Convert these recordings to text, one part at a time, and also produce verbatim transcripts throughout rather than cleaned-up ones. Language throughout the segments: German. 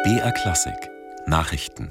B R Klassik Nachrichten.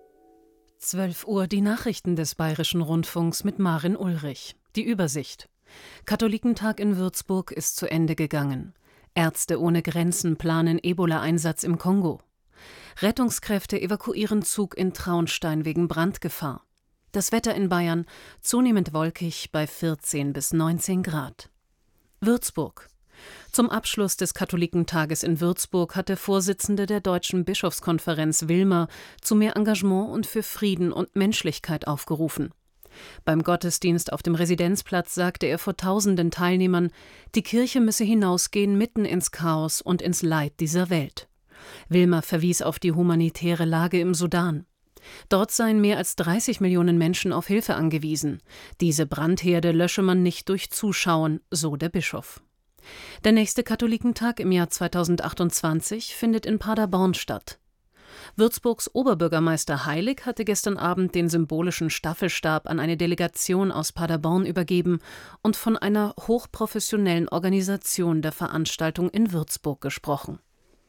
zwölf Uhr die Nachrichten des Bayerischen Rundfunks mit Marin Ulrich. Die Übersicht. Katholikentag in Würzburg ist zu Ende gegangen. Ärzte ohne Grenzen planen Ebola-Einsatz im Kongo. Rettungskräfte evakuieren Zug in Traunstein wegen Brandgefahr. Das Wetter in Bayern zunehmend wolkig bei vierzehn bis neunzehn Grad. Würzburg. Zum Abschluss des Katholikentages in Würzburg hat der Vorsitzende der Deutschen Bischofskonferenz Wilmer zu mehr Engagement und für Frieden und Menschlichkeit aufgerufen. Beim Gottesdienst auf dem Residenzplatz sagte er vor tausenden Teilnehmern, die Kirche müsse hinausgehen mitten ins Chaos und ins Leid dieser Welt. Wilmer verwies auf die humanitäre Lage im Sudan. Dort seien mehr als dreißig Millionen Menschen auf Hilfe angewiesen. Diese Brandherde lösche man nicht durch Zuschauen, so der Bischof. Der nächste Katholikentag im Jahr zweitausendachtundzwanzig findet in Paderborn statt. Würzburgs Oberbürgermeister Heilig hatte gestern Abend den symbolischen Staffelstab an eine Delegation aus Paderborn übergeben und von einer hochprofessionellen Organisation der Veranstaltung in Würzburg gesprochen.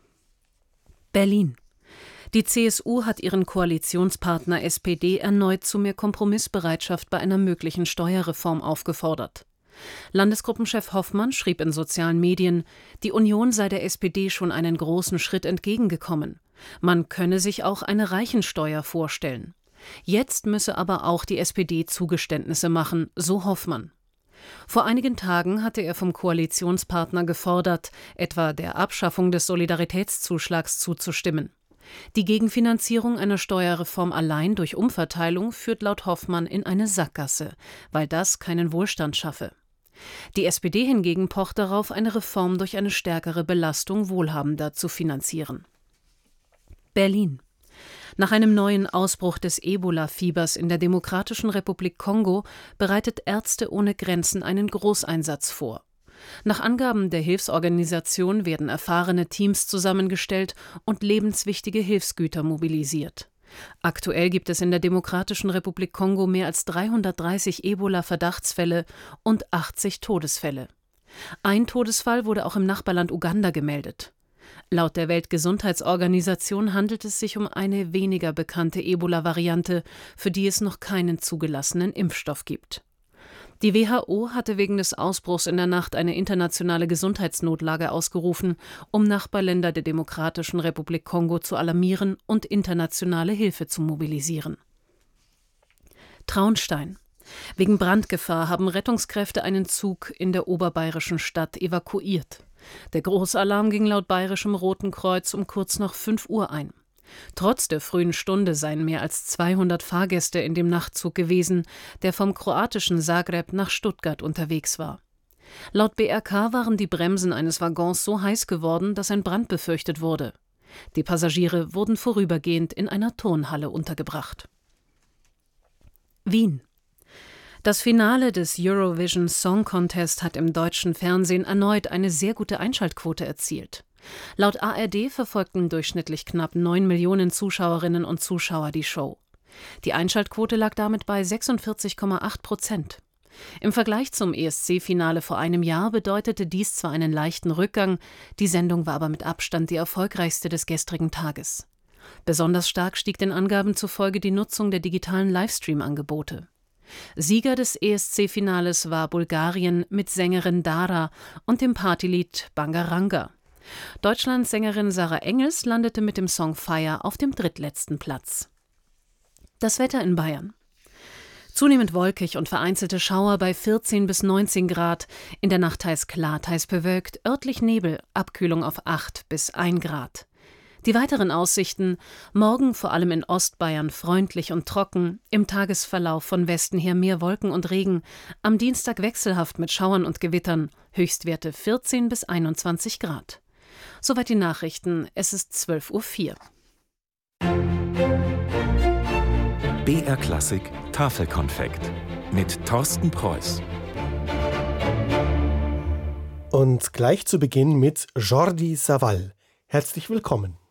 Berlin. Die C S U hat ihren Koalitionspartner S P D erneut zu mehr Kompromissbereitschaft bei einer möglichen Steuerreform aufgefordert. Landesgruppenchef Hoffmann schrieb in sozialen Medien, die Union sei der S P D schon einen großen Schritt entgegengekommen. Man könne sich auch eine Reichensteuer vorstellen. Jetzt müsse aber auch die S P D Zugeständnisse machen, so Hoffmann. Vor einigen Tagen hatte er vom Koalitionspartner gefordert, etwa der Abschaffung des Solidaritätszuschlags zuzustimmen. Die Gegenfinanzierung einer Steuerreform allein durch Umverteilung führt laut Hoffmann in eine Sackgasse, weil das keinen Wohlstand schaffe. Die S P D hingegen pocht darauf, eine Reform durch eine stärkere Belastung Wohlhabender zu finanzieren. Berlin. Nach einem neuen Ausbruch des Ebola-Fiebers in der Demokratischen Republik Kongo bereitet Ärzte ohne Grenzen einen Großeinsatz vor. Nach Angaben der Hilfsorganisation werden erfahrene Teams zusammengestellt und lebenswichtige Hilfsgüter mobilisiert. Aktuell gibt es in der Demokratischen Republik Kongo mehr als dreihundertdreißig Ebola-Verdachtsfälle und achtzig Todesfälle. Ein Todesfall wurde auch im Nachbarland Uganda gemeldet. Laut der Weltgesundheitsorganisation handelt es sich um eine weniger bekannte Ebola-Variante, für die es noch keinen zugelassenen Impfstoff gibt. Die W H O hatte wegen des Ausbruchs in der Nacht eine internationale Gesundheitsnotlage ausgerufen, um Nachbarländer der Demokratischen Republik Kongo zu alarmieren und internationale Hilfe zu mobilisieren. Traunstein. Wegen Brandgefahr haben Rettungskräfte einen Zug in der oberbayerischen Stadt evakuiert. Der Großalarm ging laut Bayerischem Roten Kreuz um kurz nach fünf Uhr ein. Trotz der frühen Stunde seien mehr als zweihundert Fahrgäste in dem Nachtzug gewesen, der vom kroatischen Zagreb nach Stuttgart unterwegs war. Laut B R K waren die Bremsen eines Waggons so heiß geworden, dass ein Brand befürchtet wurde. Die Passagiere wurden vorübergehend in einer Turnhalle untergebracht. Wien. Das Finale des Eurovision Song Contest hat im deutschen Fernsehen erneut eine sehr gute Einschaltquote erzielt. Laut A R D verfolgten durchschnittlich knapp neun Millionen Zuschauerinnen und Zuschauer die Show. Die Einschaltquote lag damit bei sechsundvierzig Komma acht Prozent. Im Vergleich zum E S C-Finale vor einem Jahr bedeutete dies zwar einen leichten Rückgang, die Sendung war aber mit Abstand die erfolgreichste des gestrigen Tages. Besonders stark stieg den Angaben zufolge die Nutzung der digitalen Livestream-Angebote. Sieger des E S C-Finales war Bulgarien mit Sängerin Dara und dem Partylied Bangaranga. Deutschlands Sängerin Sarah Engels landete mit dem Song Fire auf dem drittletzten Platz. Das Wetter in Bayern. Zunehmend wolkig und vereinzelte Schauer bei vierzehn bis neunzehn Grad, in der Nacht teils klar, teils bewölkt, örtlich Nebel, Abkühlung auf acht bis ein Grad. Die weiteren Aussichten: morgen vor allem in Ostbayern freundlich und trocken, im Tagesverlauf von Westen her mehr Wolken und Regen, am Dienstag wechselhaft mit Schauern und Gewittern, Höchstwerte vierzehn bis einundzwanzig Grad. Soweit die Nachrichten, es ist zwölf Uhr vier. B R Klassik Tafelkonfekt mit Thorsten Preuß. Und gleich zu Beginn mit Jordi Savall. Herzlich willkommen.